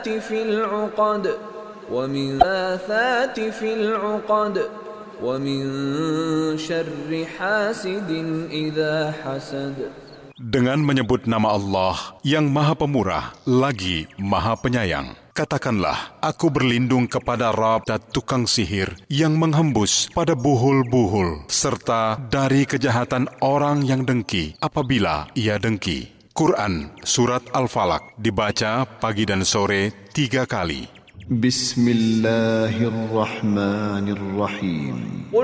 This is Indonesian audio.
في العقد ومن شر حاسد إذا حسد. Dengan menyebut nama Allah yang Maha Pemurah lagi Maha Penyayang, katakanlah, aku berlindung kepada Rabb dan tukang sihir yang menghembus pada buhul-buhul, serta dari kejahatan orang yang dengki apabila ia dengki. Quran Surat Al-Falaq dibaca pagi dan sore 3 kali. Bismillahirrahmanirrahim.